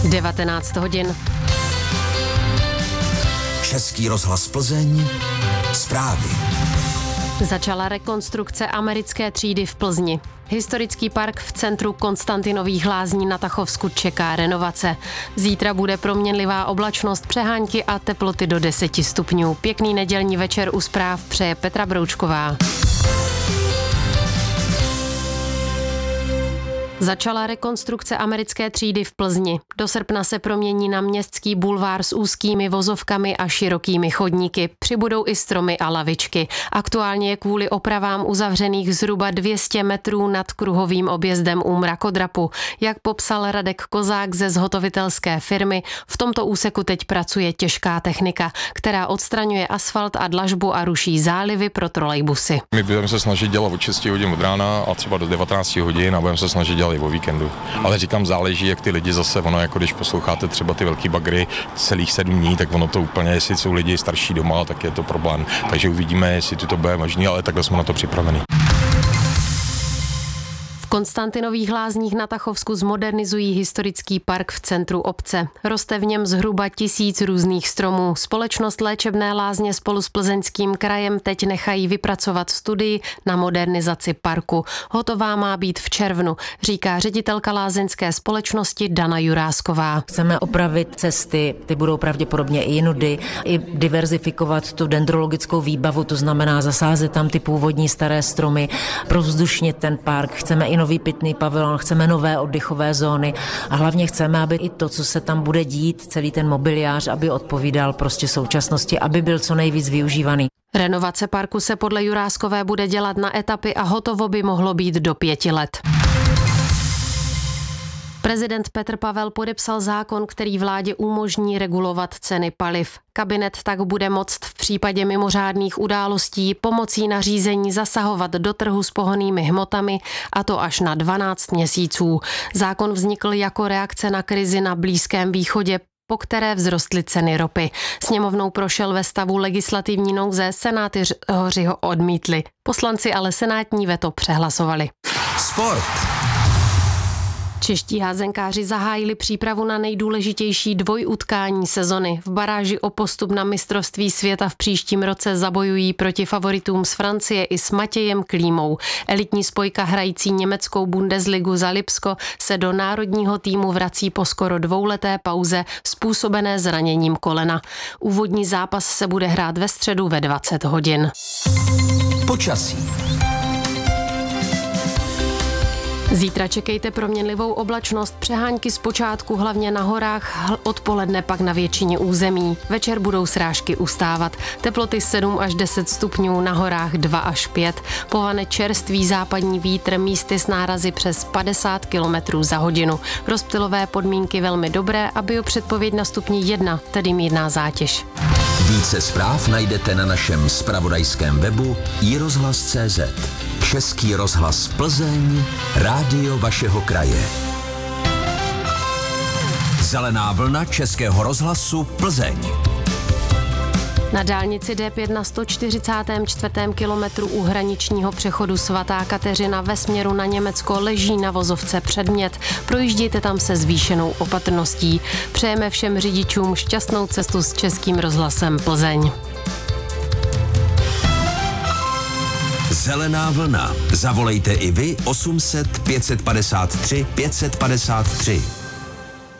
19 hodin. Český rozhlas Plzeň. Zprávy. Začala rekonstrukce americké třídy v Plzni. Historický park v centru Konstantinových Lázní na Tachovsku čeká renovace. Zítra bude proměnlivá oblačnost, přehánky a teploty do 10 stupňů. Pěkný nedělní večer u zpráv přeje Petra Broučková. Začala rekonstrukce americké třídy v Plzni. Do srpna se promění na městský bulvár s úzkými vozovkami a širokými chodníky. Přibudou i stromy a lavičky. Aktuálně je kvůli opravám uzavřených zhruba 200 metrů nad kruhovým objezdem u mrakodrapu. Jak popsal Radek Kozák ze zhotovitelské firmy, v tomto úseku teď pracuje těžká technika, která odstraňuje asfalt a dlažbu a ruší zálivy pro trolejbusy. My budeme se snažit dělat od 6 hodin od rána a třeba do 19 hodin a budeme se snažit dělat i o víkendu. Ale říkám, záleží, jak ty lidi zase, ono jako když posloucháte třeba ty velký bagry celých 7 dní, tak ono to úplně, jestli jsou lidi starší doma, tak je to problém. Takže uvidíme, jestli to bude možné, ale takhle jsme na to připraveni. V Konstantinových Lázních na Tachovsku zmodernizují historický park v centru obce. Roste v něm zhruba 1000 různých stromů. Společnost Léčebné lázně spolu s Plzeňským krajem teď nechají vypracovat studii na modernizaci parku. Hotová má být v červnu, říká ředitelka lázeňské společnosti Dana Jurásková. Chceme opravit cesty, ty budou pravděpodobně i jinudy, i diverzifikovat tu dendrologickou výbavu, to znamená zasázet tam ty původní staré stromy, provzdušnit ten park, chceme i nový pitný pavilon, chceme nové oddychové zóny a hlavně chceme, aby i to, co se tam bude dít, celý ten mobiliář, aby odpovídal prostě současnosti, aby byl co nejvíc využívaný. Renovace parku se podle Juráskové bude dělat na etapy a hotovo by mohlo být do 5 let. Prezident Petr Pavel podepsal zákon, který vládě umožní regulovat ceny paliv. Kabinet tak bude moct v případě mimořádných událostí pomocí nařízení zasahovat do trhu s pohonnými hmotami, a to až na 12 měsíců. Zákon vznikl jako reakce na krizi na Blízkém východě, po které vzrostly ceny ropy. Sněmovnou prošel ve stavu legislativní nouze, senátoři ho odmítli. Poslanci ale senátní veto přehlasovali. Sport. Čeští házenkáři zahájili přípravu na nejdůležitější dvojutkání sezony. V baráži o postup na mistrovství světa v příštím roce zabojují proti favoritům z Francie i s Matějem Klímou. Elitní spojka hrající německou Bundesligu za Lipsko se do národního týmu vrací po skoro 2leté pauze způsobené zraněním kolena. Úvodní zápas se bude hrát ve středu ve 20 hodin. Počasí. Zítra čekejte proměnlivou oblačnost, přehánky zpočátku hlavně na horách, odpoledne pak na většině území. Večer budou srážky ustávat. Teploty 7 až 10 stupňů, na horách 2 až 5. Povane čerstvý západní vítr, místy s nárazy přes 50 km za hodinu. Rozptylové podmínky velmi dobré a biopředpověď na stupni 1, tedy mírná zátěž. Více zpráv najdete na našem zpravodajském webu iRozhlas.cz. Český rozhlas Plzeň, rádio vašeho kraje. Zelená vlna Českého rozhlasu Plzeň. Na dálnici D5 na 144. kilometru u hraničního přechodu Svatá Kateřina ve směru na Německo leží na vozovce předmět. Projíždějte tam se zvýšenou opatrností. Přejeme všem řidičům šťastnou cestu s Českým rozhlasem Plzeň. Zelená vlna. Zavolejte i vy 800 553 553.